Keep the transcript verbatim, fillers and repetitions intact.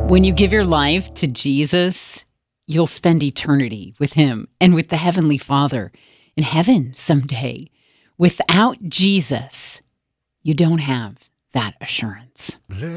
When you give your life to Jesus, you'll spend eternity with him and with the Heavenly Father in heaven someday. Without Jesus, you don't have that assurance.